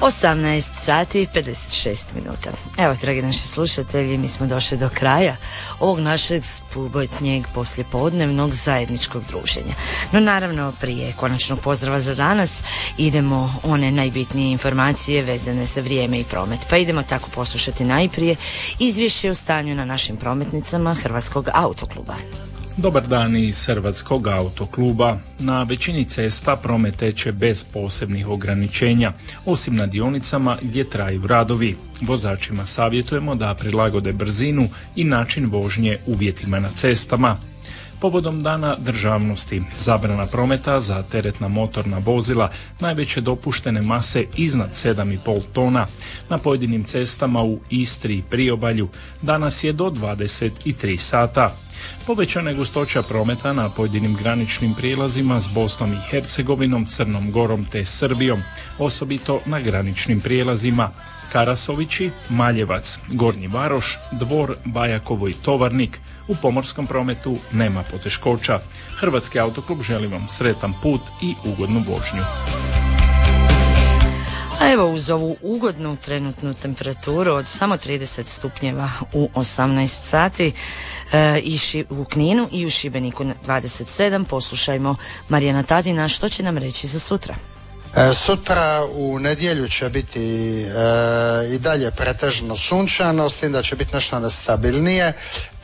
18 sati 56 minuta. Evo, dragi naši slušatelji, mi smo došli do kraja ovog našeg subotnjeg poslijepodnevnog zajedničkog druženja. No naravno, prije konačnog pozdrava za danas idemo one najbitnije informacije vezane za vrijeme i promet. Pa idemo tako poslušati najprije izvješće o stanju na našim prometnicama Hrvatskog autokluba. Dobar dan iz Hrvatskog autokluba. Na većini cesta promet teče bez posebnih ograničenja, osim na dionicama gdje traju radovi. Vozačima savjetujemo da prilagode brzinu i način vožnje uvjetima na cestama. Povodom Dana državnosti, zabrana prometa za teretna motorna vozila najveće dopuštene mase iznad 7,5 tona na pojedinim cestama u Istri i Priobalju danas je do 23 sata. Povećana je gustoća prometa na pojedinim graničnim prijelazima s Bosnom i Hercegovinom, Crnom Gorom te Srbijom, osobito na graničnim prijelazima Karasovići, Maljevac, Gornji Varoš, Dvor, Bajakovo i Tovarnik. U pomorskom prometu nema poteškoća. Hrvatski autoklub želi vam sretan put i ugodnu vožnju. A evo, uz ovu ugodnu trenutnu temperaturu od samo 30 stupnjeva u 18 sati u Kninu i u Šibeniku 27, poslušajmo Marijana Tadina što će nam reći za sutra. Sutra u nedjelju će biti i dalje pretežno sunčano, s tim da će biti nešto nestabilnije.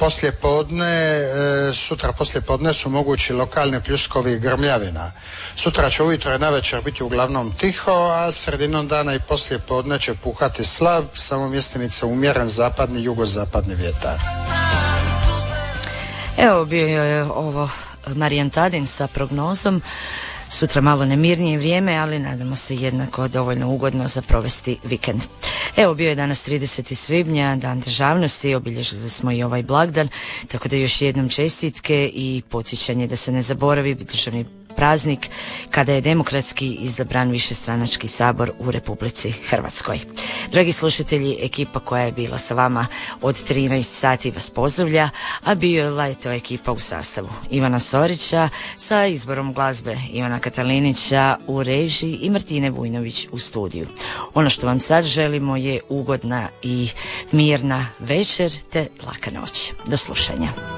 Sutra poslijepodne su mogući lokalni pljuskovi i grmljavina. Sutra će ujutro i navečer biti uglavnom tiho, a sredinom dana i poslijepodne će puhati slab, samo mjestimice umjeren zapadni i jugozapadni vjetar. Evo, bio je ovo Marijan Tadin sa prognozom. Sutra malo nemirnije vrijeme, ali nadamo se jednako dovoljno ugodno za provesti vikend. Evo, bio je danas 30. svibnja, Dan državnosti, obilježili smo i ovaj blagdan, tako da još jednom čestitke i podsjećanje da se ne zaboravi državni praznik kada je demokratski izabran višestranački sabor u Republici Hrvatskoj. Dragi slušatelji, ekipa koja je bila sa vama od 13 sati vas pozdravlja, a bila je to ekipa u sastavu Ivana Sorića sa izborom glazbe, Ivana Katalinića u režiji i Martine Vujnović u studiju. Ono što vam sad želimo je ugodna i mirna večer te laka noć. Do slušanja.